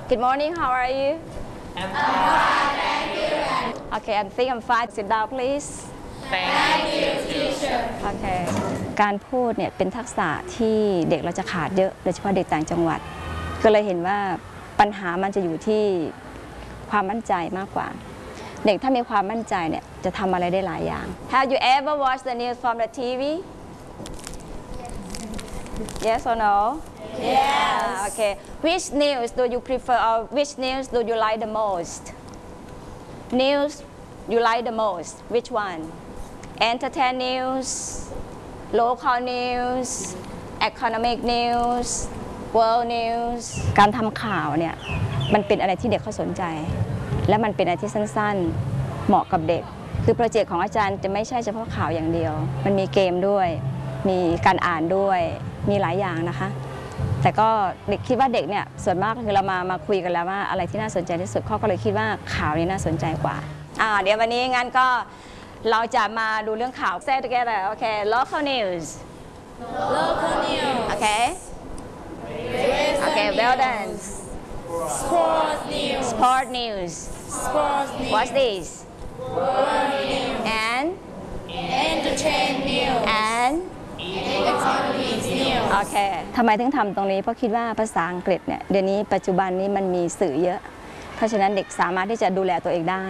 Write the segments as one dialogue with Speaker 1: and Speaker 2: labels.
Speaker 1: Good morning. How are you? I'm fine, thank you. Okay, I think I'm fine. Sit down, please.
Speaker 2: Thank you, teacher.
Speaker 1: Okay. การพูดเนี่ยเป็นทักษะที่เด็กเราจะขาดเยอะโดยเฉพาะเด็กต่างจังหวัดก็เลยเห็นว่าปัญหามันจะอยู่ที่ความมั่นใจมากกว่าเด็กถ้ามีความมั่นใจเนี่ยจะทำอะไรได้หลายอย่าง Have you ever watched the news from the TV? Yes or no? Yes. Okay. Which news do you prefer or which news do you like the most? News you like the most? Which one? Entertainment news, local news, economic news, world news. การทำข่าวเนี่ยมันเป็นอะไรที่เด็กเขาสนใจและมันเป็นอะไรที่สั้นๆเหมาะกับเด็กคือโปรเจกต์ของอาจารย์จะไม่ใช่เฉพาะข่าวอย่างเดียวมันมีเกมด้วยมีการอ่านด้วยมีหลายอย่างนะคะแต่ก็เด็กคิดว่าเด็กเนี่ยส่วนมากคือเรามาคุยกันแล้วว่าอะไรที่น่าสนใจที่สุดข้อก็เลยคิดว่าข่าวนี้น่าสนใจกว่าเดี๋ยววันนี้งั้นก็เราจะมาดูเรื่องข่าว Say together okay local news
Speaker 2: Local news.
Speaker 1: okay okay well done
Speaker 2: Sport news.
Speaker 1: sport news
Speaker 2: Sports news.
Speaker 1: what's this
Speaker 2: World news.
Speaker 1: and
Speaker 2: Entertainment news.
Speaker 1: and
Speaker 2: Economic news.
Speaker 1: โอเคทำไมถึงทำตรงนี้เพราะคิดว่าภาษาอังกฤษเนี่ยเดี๋ยวนี้ปัจจุบันนี้มันมีสื่อเยอะเพราะฉะนั้นเด็กสามารถที่จะดูแลตัวเองได้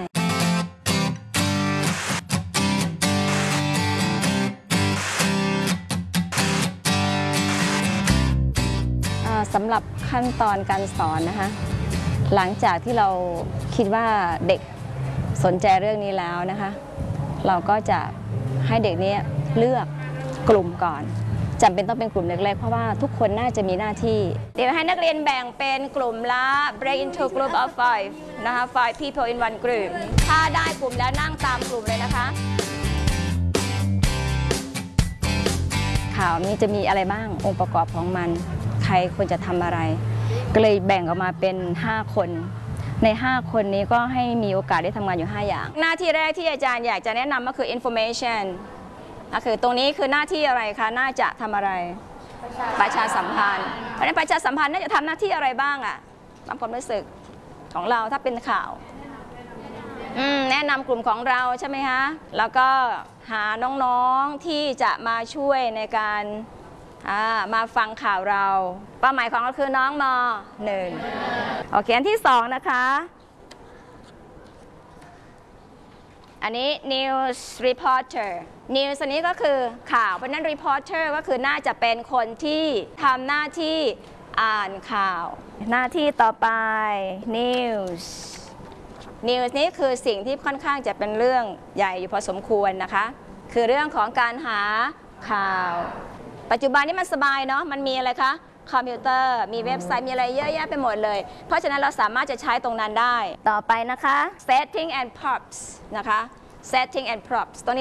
Speaker 1: สำหรับขั้นตอนการสอนนะคะหลังจากที่เราคิดว่าเด็กสนใจเรื่องนี้แล้วนะคะเราก็จะให้เด็กนี้เลือกกลุ่มก่อนจำเป็นต้องเป็นกลุ่มเล็กๆเพราะว่าทุกคนน่าจะมีหน้าที่เดี๋ยวให้นักเรียนแบ่งเป็นกลุ่มละ break into group of 5 นะคะ 5 people in one group ถ้าได้กลุ่มแล้วนั่งตามกลุ่มเลยนะคะข่าวนี้จะมีอะไรบ้างองค์ประกอบของมันใครควรจะทำอะไรก็เลยแบ่งออกมาเป็น5คนใน5คนนี้ก็ให้มีโอกาสได้ทำงานอยู่5อย่างหน้าที่แรกที่อาจารย์อยากจะแนะนำก็คือ information คือตรงนี้คือหน้าที่อะไรคะน่าจะทำอะไรประชาสัมพันธ์เพราะฉะนั้นประชาสัมพันธ์น่าจะทำหน้าที่อะไรบ้างตามความรู้สึกของเราถ้าเป็นข่าวแนะนำกลุ่มของเราใช่ไหมคะแล้วก็หาน้องๆที่จะมาช่วยในการมาฟังข่าวเราเป้าหมายของเราคือน้องม.1 โอเคอันที่2นะคะอันนี้ news reporter news อันนี้ก็คือข่าวเพราะนั้น reporter ก็คือน่าจะเป็นคนที่ทำหน้าที่อ่านข่าวหน้าที่ต่อไป news นี้คือสิ่งที่ค่อนข้างจะเป็นเรื่องใหญ่อยู่พอสมควรนะคะคือเรื่องของการหาข่าวปัจจุบันนี้มันสบายเนาะมันมีอะไรคะคอมพิวเตอร์มีเว็บไซต์มีอะไรเยอะแยะไปหมดเลยเพราะฉะนั้นเราสามารถจะใช้ตรงนั้นได้ต่อไปนะคะ setting and props นะคะ setting and props ตรงนี้